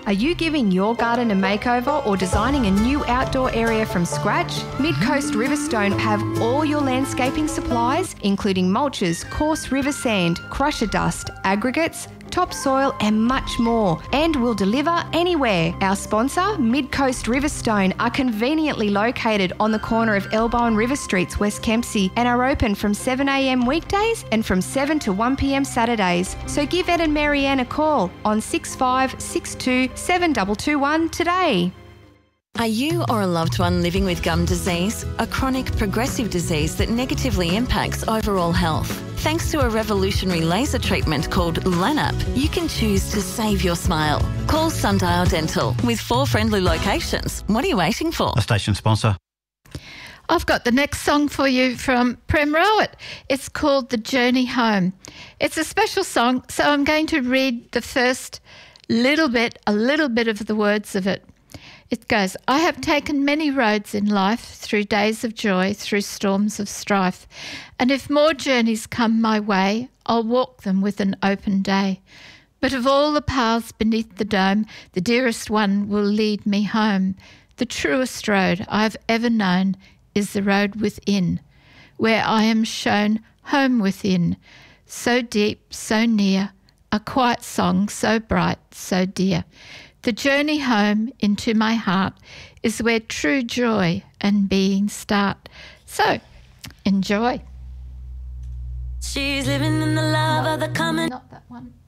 Are you giving your garden a makeover or designing a new outdoor area from scratch? Mid-Coast Riverstone have all your landscaping supplies, including mulches, coarse river sand, crusher dust, aggregates, topsoil and much more, and will deliver anywhere. Our sponsor, Mid-Coast Riverstone, are conveniently located on the corner of Elbow and River Streets, West Kempsey, and are open from 7 a.m. weekdays and from 7 to 1 p.m. Saturdays. So give Ed and Marianne a call on 6562 7221 today. Are you or a loved one living with gum disease, a chronic progressive disease that negatively impacts overall health? Thanks to a revolutionary laser treatment called LANAP, you can choose to save your smile. Call Sundial Dental with 4 friendly locations. What are you waiting for? A station sponsor. I've got the next song for you from Prem Rowett. It's called The Journey Home. It's a special song, so I'm going to read the first a little bit of the words of it. It goes, I have taken many roads in life, through days of joy, through storms of strife. And if more journeys come my way, I'll walk them with an open day. But of all the paths beneath the dome, the dearest one will lead me home. The truest road I've ever known is the road within, where I am shown home within. So deep, so near, a quiet song so bright, so dear. The journey home into my heart is where true joy and being start. So, enjoy. She's living in the love of the common. Not that one.